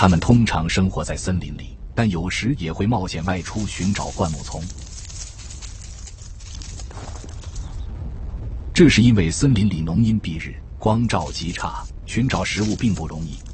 它们通常生活在森林里，但有时也会冒险外出寻找灌木丛。这是因为森林里浓荫蔽日，光照极差，寻找食物并不容易。